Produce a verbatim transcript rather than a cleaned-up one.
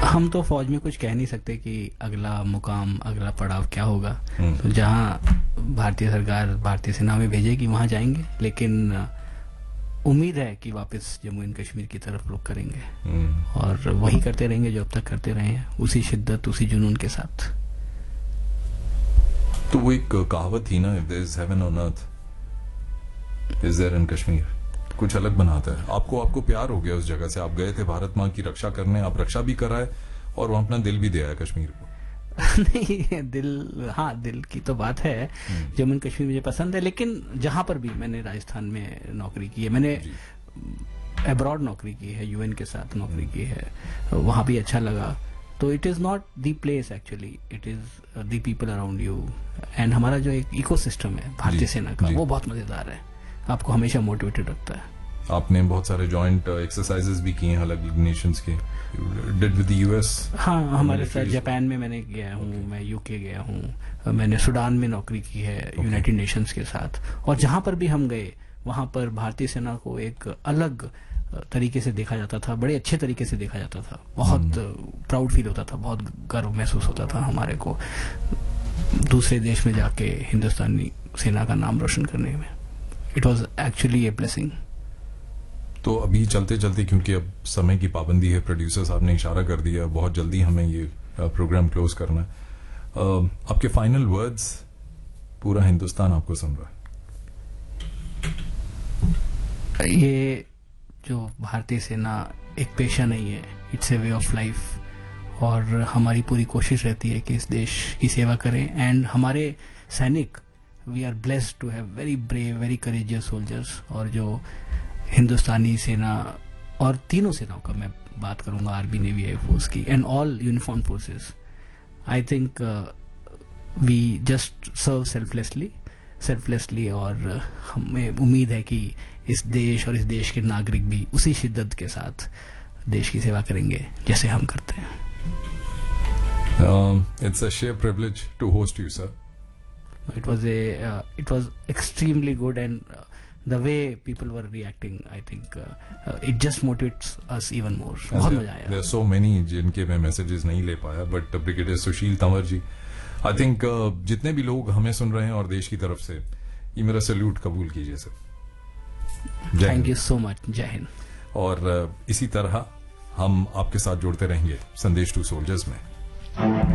हम तो फौज में कुछ कह नहीं सकते कि अगला मुकाम, अगला पड़ाव क्या होगा। तो जहां भारतीय सरकार भारतीय सेना में भेजेगी वहां जाएंगे, लेकिन उम्मीद है कि वापस जम्मू एंड कश्मीर की तरफ रुख करेंगे और वही करते रहेंगे जो अब तक करते रहे हैं, उसी शिद्दत, उसी जुनून के साथ। तो वो एक कहावत थी ना, if there is heaven on earth is there in Kashmir, कुछ अलग बनाता है। आपको आपको प्यार हो गया उस जगह से, आप गए थे भारत माँ की रक्षा करने, आप रक्षा भी कराए और वहां अपना दिल भी दे आए कश्मीर को। नहीं, दिल, हाँ दिल की तो बात है। जम्मू एंड कश्मीर मुझे पसंद है, लेकिन जहां पर भी मैंने राजस्थान में नौकरी की है, मैंने अब्रॉड नौकरी की है, यूएन के साथ नौकरी की है, वहां भी अच्छा लगा। तो it is not the place actually, it is the people around you. And हमारा जो एक इकोसिस्टम है भारतीय सेना का, वो बहुत मजेदार है, आपको हमेशा मोटिवेटेड रखता है। आपने बहुत सारे जॉइंट एक्सरसाइजेस भी किए हैं अलग अलग नेशंस के, डिड विद द यूएस। हाँ, हमारे साथ जापान में मैंने गया हूँ, okay. मैं यूके गया हूँ, मैंने सूडान में नौकरी की है यूनाइटेड नेशंस के साथ। और जहां पर भी हम गए वहां पर भारतीय सेना को एक अलग तरीके से देखा जाता था, बड़े अच्छे तरीके से देखा जाता था, बहुत प्राउड फील होता था, बहुत गर्व महसूस होता था हमारे को दूसरे देश में जाके हिंदुस्तानी सेना का नाम रोशन करने में। It was actually a blessing. तो अभी चलते चलते, क्योंकि अब समय की पाबंदी है, प्रोड्यूसर साहब ने इशारा कर दिया, बहुत जल्दी हमें ये प्रोग्राम क्लोज करना है। आपके फाइनल वर्ड्स, पूरा हिंदुस्तान आपको सुन रहा है। ये जो भारतीय सेना एक पेशा नहीं है, it's a way of life, और हमारी पूरी कोशिश रहती है कि इस देश की सेवा करें। एंड हमारे सैनिक, we are blessed to have very brave, very courageous soldiers. और जो हिंदुस्तानी सेना और तीनों सेनाओं का मैं बात करूंगा, आर्मी, नेवी, एयरफोर्स की, and all uniform forces, I think we just serve selflessly selflessly और हमें उम्मीद है कि इस देश और इस देश के नागरिक भी उसी शिद्दत के साथ देश की सेवा करेंगे जैसे हम करते हैं। It's a share privilege to host you sir. It was a uh, it was extremely good, and uh, the way people were reacting, I think uh, uh, it just motivates us even more. बहुत मजा आया। There are so many जिनके मैं messages नहीं ले पाया, but brigadier Sushil Tanwar ji, I think uh, जितने भी लोग हमें सुन रहे हैं और देश की तरफ से, ये मेरा सैल्यूट कबूल कीजिए sir. Thank you so much. जय हिंद। और uh, इसी तरह हम आपके साथ जुड़ते रहेंगे संदेश टू सोल्जर्स में।